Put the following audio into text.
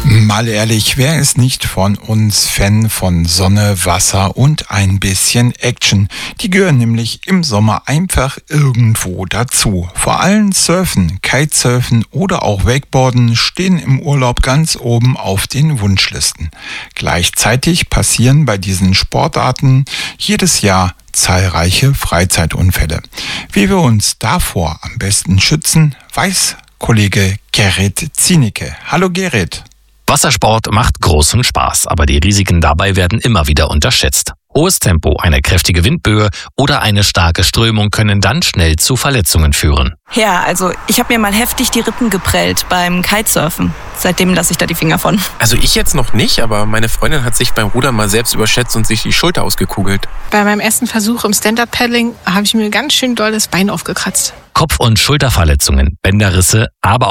Mal ehrlich, wer ist nicht von uns Fan von Sonne, Wasser und ein bisschen Action? Die gehören nämlich im Sommer einfach irgendwo dazu. Vor allem Surfen, Kitesurfen oder auch Wakeboarden stehen im Urlaub ganz oben auf den Wunschlisten. Gleichzeitig passieren bei diesen Sportarten jedes Jahr zahlreiche Freizeitunfälle. Wie wir uns davor am besten schützen, weiß Kollege Gerrit Zienicke. Hallo Gerrit. Wassersport macht großen Spaß, aber die Risiken dabei werden immer wieder unterschätzt. Hohes Tempo, eine kräftige Windböe oder eine starke Strömung können dann schnell zu Verletzungen führen. Ja, also ich habe mir mal heftig die Rippen geprellt beim Kitesurfen. Seitdem lasse ich da die Finger von. Also ich jetzt noch nicht, aber meine Freundin hat sich beim Rudern mal selbst überschätzt und sich die Schulter ausgekugelt. Bei meinem ersten Versuch im Stand-Up-Paddling habe ich mir ganz schön doll das Bein aufgekratzt. Kopf- und Schulterverletzungen, Bänderrisse, aber